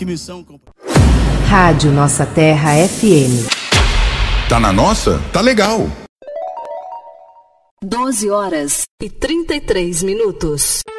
que missão... Rádio Nossa Terra FM. Tá na nossa? Tá legal. 12 horas e 33 minutos.